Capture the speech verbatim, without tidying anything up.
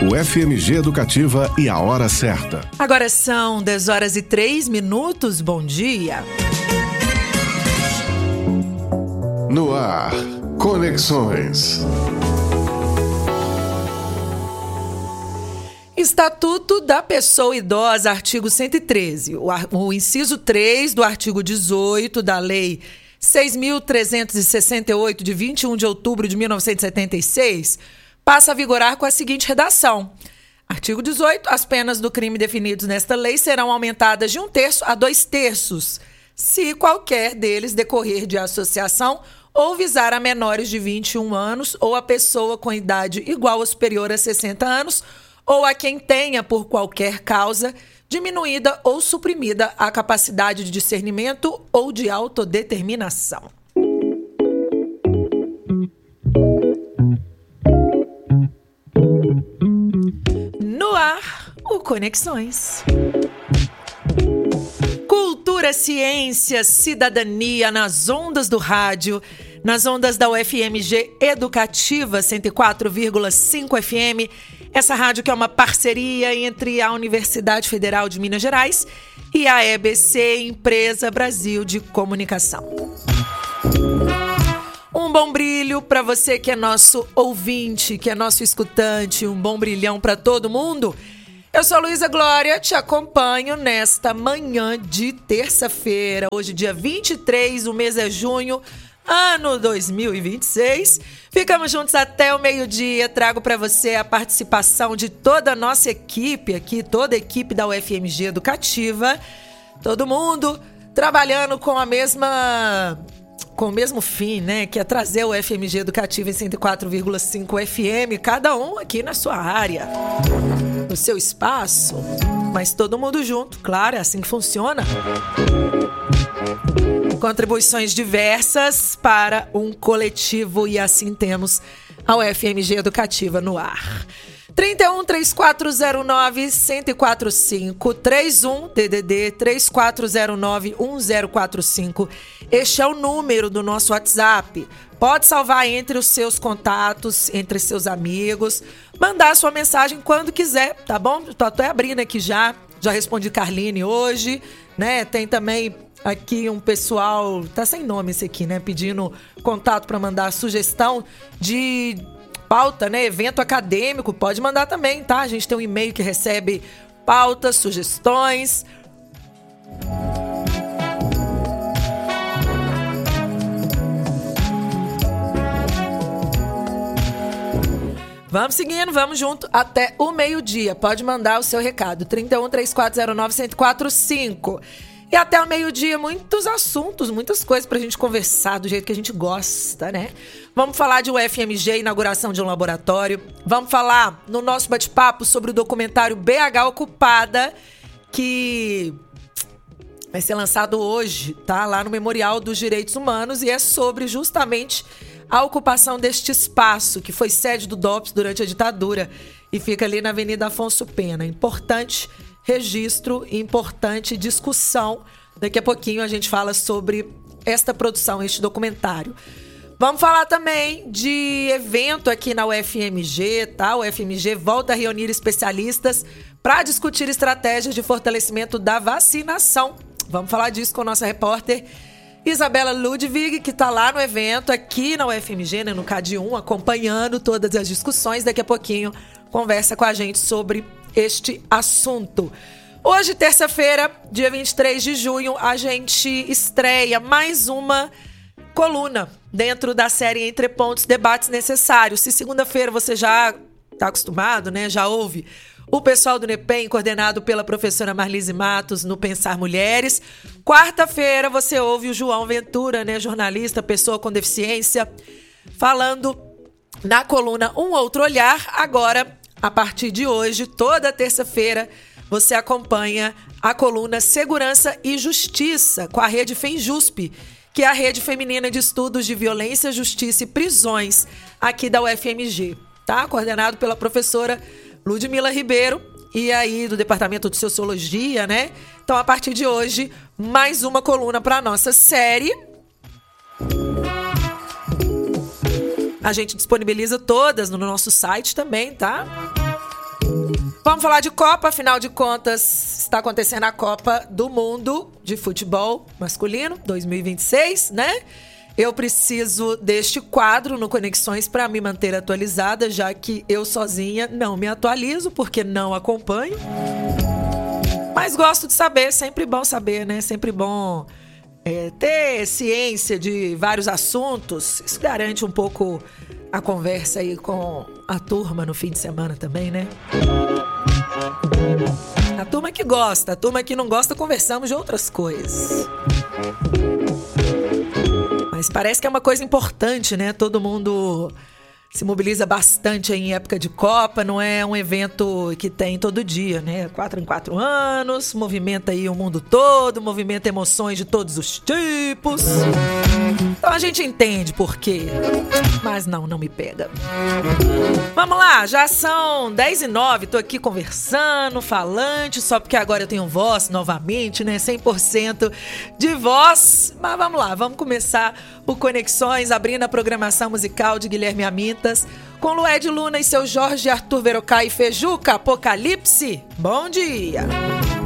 O F M G Educativa e a hora certa. Agora são dez horas e três minutos. Bom dia. No ar, Conexões. Estatuto da Pessoa Idosa, artigo cento e treze. O, o inciso três do artigo dezoito da Lei seis mil trezentos e sessenta e oito, de vinte e um de outubro de mil novecentos e setenta e seis, passa a vigorar com a seguinte redação. Artigo dezoito. As penas do crime definidos nesta lei serão aumentadas de um terço a dois terços, se qualquer deles decorrer de associação ou visar a menores de vinte e um anos ou a pessoa com idade igual ou superior a sessenta anos, ou a quem tenha, por qualquer causa, diminuída ou suprimida a capacidade de discernimento ou de autodeterminação. No ar, o Conexões. Cultura, ciência, cidadania nas ondas do rádio, nas ondas da U F M G Educativa cento e quatro vírgula cinco F M. Essa rádio que é uma parceria entre a Universidade Federal de Minas Gerais e a E B C, Empresa Brasil de Comunicação. Um bom brilho para você que é nosso ouvinte, que é nosso escutante, um bom brilhão para todo mundo. Eu sou a Luísa Glória, te acompanho nesta manhã de terça-feira. Hoje, dia vinte e três, o mês é junho, ano dois mil e vinte e seis. Ficamos juntos até o meio-dia. Trago para você a participação de toda a nossa equipe aqui, toda a equipe da U F M G Educativa. Todo mundo trabalhando com a mesma... com o mesmo fim, né? Que é trazer o U F M G Educativa em cento e quatro vírgula cinco F M, cada um aqui na sua área, no seu espaço, mas todo mundo junto, claro, é assim que funciona. Contribuições diversas para um coletivo e assim temos a U F M G Educativa no ar. trinta e um, três quatro zero nove, um zero quatro cinco, trinta e um, D D D, três quatro zero nove, um zero quatro cinco. Este é o número do nosso WhatsApp. Pode salvar entre os seus contatos, entre seus amigos, mandar sua mensagem quando quiser, tá bom? Tô até abrindo aqui já, já respondi Carline hoje, né? Tem também aqui um pessoal, tá sem nome esse aqui, né? Pedindo contato para mandar sugestão de pauta, né? Evento acadêmico, pode mandar também, tá? A gente tem um e-mail que recebe pautas, sugestões. Vamos seguindo, vamos junto até o meio-dia. Pode mandar o seu recado, trinta e um, três quatro zero nove, um zero quatro cinco. E até o meio-dia, muitos assuntos, muitas coisas pra gente conversar do jeito que a gente gosta, né? Vamos falar de U F M G, inauguração de um laboratório. Vamos falar no nosso bate-papo sobre o documentário B H Ocupada, que vai ser lançado hoje, tá? Lá no Memorial dos Direitos Humanos, e é sobre justamente a ocupação deste espaço, que foi sede do DOPS durante a ditadura e fica ali na Avenida Afonso Pena. Importante registro, importante discussão. Daqui a pouquinho a gente fala sobre esta produção, este documentário. Vamos falar também de evento aqui na U F M G, tá? O U F M G volta a reunir especialistas para discutir estratégias de fortalecimento da vacinação. Vamos falar disso com a nossa repórter Isabela Ludwig, que está lá no evento, aqui na U F M G, né, no C A D um, acompanhando todas as discussões. Daqui a pouquinho conversa com a gente sobre este assunto. Hoje, terça-feira, dia vinte e três de junho, a gente estreia mais uma coluna dentro da série Entre Pontos, Debates Necessários. Se segunda-feira você já está acostumado, né, já ouve o pessoal do NEPEM, coordenado pela professora Marlise Matos, no Pensar Mulheres. Quarta-feira você ouve o João Ventura, né, jornalista, pessoa com deficiência, falando na coluna Um Outro Olhar. Agora, a partir de hoje, toda terça-feira, você acompanha a coluna Segurança e Justiça com a Rede FEMJUSP, que é a Rede Feminina de Estudos de Violência, Justiça e Prisões, aqui da U F M G, tá? Coordenado pela professora Ludmila Ribeiro, e aí do Departamento de Sociologia, né? Então, a partir de hoje, mais uma coluna para a nossa série. A gente disponibiliza todas no nosso site também, tá? Vamos falar de Copa, afinal de contas, está acontecendo a Copa do Mundo de Futebol Masculino dois mil e vinte e seis, né? Eu preciso deste quadro no Conexões para me manter atualizada, já que eu sozinha não me atualizo, porque não acompanho. Mas gosto de saber, sempre bom saber, né? Sempre bom é, ter ciência de vários assuntos. Isso garante um pouco a conversa aí com a turma no fim de semana também, né? A turma que gosta, a turma que não gosta, conversamos de outras coisas. Mas parece que é uma coisa importante, né? Todo mundo se mobiliza bastante em época de Copa, não é um evento que tem todo dia, né? Quatro em quatro anos, movimenta aí o mundo todo, movimenta emoções de todos os tipos. Então a gente entende por quê. Mas não, não me pega. Vamos lá, já são dez e nove, tô aqui conversando, falante, só porque agora eu tenho voz novamente, né? cem por cento de voz. Mas vamos lá, vamos começar o Conexões, abrindo a programação musical de Guilherme Amintas, com Lued Luna e seu Jorge Arthur Verocai e Fejuca, Apocalipse. Bom dia!